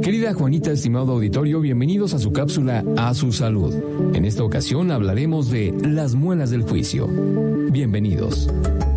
Querida Juanita, estimado auditorio, bienvenidos a su cápsula A Su Salud. En esta ocasión hablaremos de las muelas del juicio. Bienvenidos.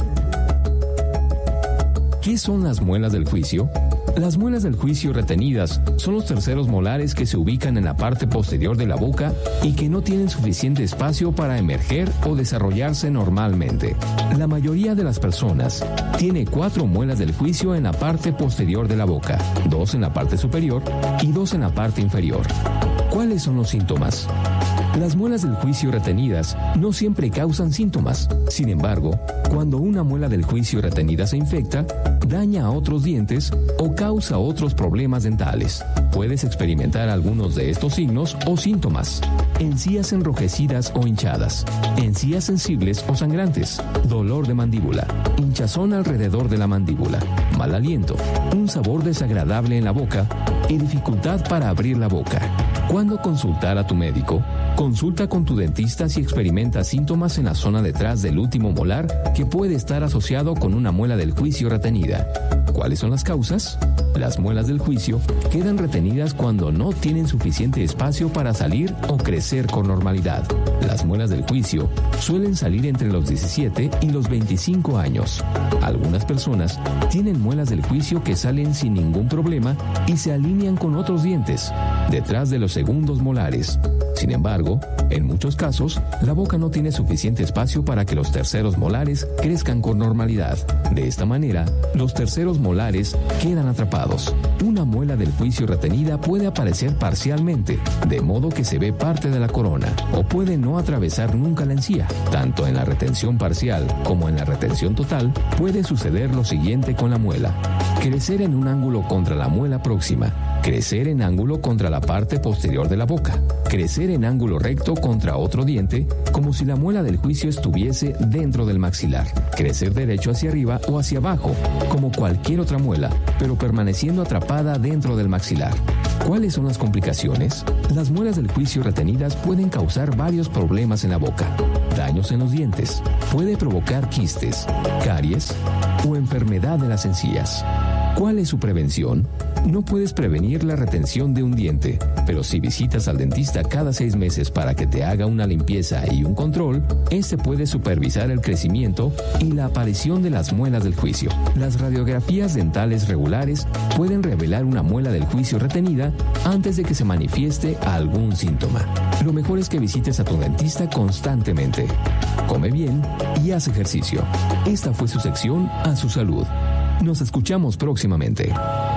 ¿Qué son las muelas del juicio? Las muelas del juicio retenidas son los terceros molares que se ubican en la parte posterior de la boca y que no tienen suficiente espacio para emerger o desarrollarse normalmente. La mayoría de las personas tiene 4 muelas del juicio en la parte posterior de la boca, 2 en la parte superior y 2 en la parte inferior. ¿Cuáles son los síntomas? Las muelas del juicio retenidas no siempre causan síntomas. Sin embargo, cuando una muela del juicio retenida se infecta, daña a otros dientes o causa otros problemas dentales. Puedes experimentar algunos de estos signos o síntomas: encías enrojecidas o hinchadas, encías sensibles o sangrantes, dolor de mandíbula, hinchazón alrededor de la mandíbula, mal aliento, un sabor desagradable en la boca y dificultad para abrir la boca. ¿Cuándo consultar a tu médico? Consulta con tu dentista si experimenta síntomas en la zona detrás del último molar que puede estar asociado con una muela del juicio retenida. ¿Cuáles son las causas? Las muelas del juicio quedan retenidas cuando no tienen suficiente espacio para salir o crecer con normalidad. Las muelas del juicio suelen salir entre los 17 y los 25 años. Algunas personas tienen muelas del juicio que salen sin ningún problema y se alinean con otros dientes, detrás de los segundos molares. Sin embargo, en muchos casos, la boca no tiene suficiente espacio para que los terceros molares crezcan con normalidad. De esta manera, los terceros molares quedan atrapados. Una muela del juicio retenida puede aparecer parcialmente, de modo que se ve parte de la corona, o puede no atravesar nunca la encía. Tanto en la retención parcial como en la retención total, puede suceder lo siguiente con la muela: crecer en un ángulo contra la muela próxima, crecer en ángulo contra la parte posterior de la boca, crecer en ángulo recto contra otro diente, como si la muela del juicio estuviese dentro del maxilar, crecer derecho hacia arriba o hacia abajo, como cualquier otra muela, pero permaneciendo atrapada dentro del maxilar. ¿Cuáles son las complicaciones? Las muelas del juicio retenidas pueden causar varios problemas en la boca: daños en los dientes, puede provocar quistes, caries o enfermedad de las encías. ¿Cuál es su prevención? No puedes prevenir la retención de un diente, pero si visitas al dentista cada 6 meses para que te haga una limpieza y un control, este puede supervisar el crecimiento y la aparición de las muelas del juicio. Las radiografías dentales regulares pueden revelar una muela del juicio retenida antes de que se manifieste algún síntoma. Lo mejor es que visites a tu dentista constantemente. Come bien y haz ejercicio. Esta fue su sección A Su Salud. Nos escuchamos próximamente.